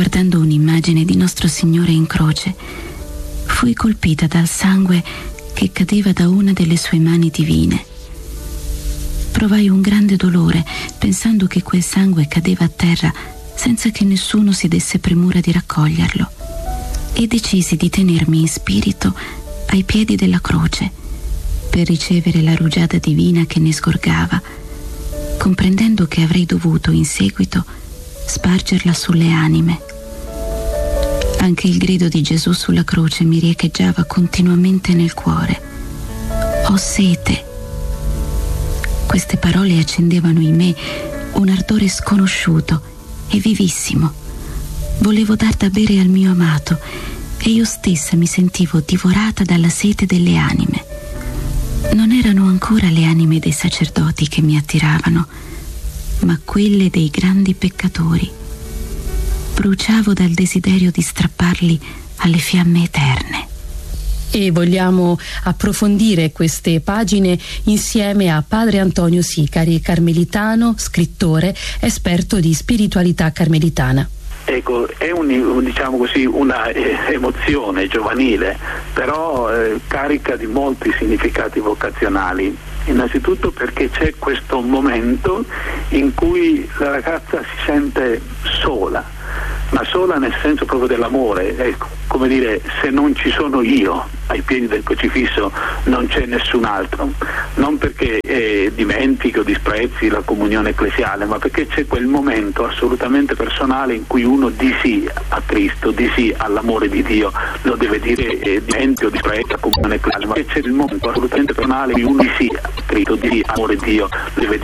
guardando un'immagine di Nostro Signore in croce, fui colpita dal sangue che cadeva da una delle sue mani divine. Provai un grande dolore pensando che quel sangue cadeva a terra senza che nessuno si desse premura di raccoglierlo, e decisi di tenermi in spirito ai piedi della croce per ricevere la rugiada divina che ne sgorgava, comprendendo che avrei dovuto in seguito spargerla sulle anime. Anche il grido di Gesù sulla croce mi riecheggiava continuamente nel cuore: «Ho sete». Queste parole accendevano in me un ardore sconosciuto e vivissimo. Volevo dar da bere al mio amato e io stessa mi sentivo divorata dalla sete delle anime. Non erano ancora le anime dei sacerdoti che mi attiravano, ma quelle dei grandi peccatori. Bruciavo dal desiderio di strapparli alle fiamme eterne. E vogliamo approfondire queste pagine insieme a padre Antonio Sicari, carmelitano, scrittore, esperto di spiritualità carmelitana. Ecco, è diciamo così, una emozione giovanile, però carica di molti significati vocazionali. Innanzitutto perché c'è questo momento in cui la ragazza si sente sola, ma sola nel senso proprio dell'amore. È come dire, se non ci sono io ai piedi del crocifisso non c'è nessun altro, non perché dimentichi o disprezzi la comunione ecclesiale, ma perché c'è quel momento assolutamente personale in cui uno di sì a Cristo, di sì all'amore di Dio, lo deve dire, dimentichi o disprezzi la comunione ecclesiale, ma c'è il momento assolutamente personale in cui uno di sì a Cristo, di sì all'amore di Dio, deve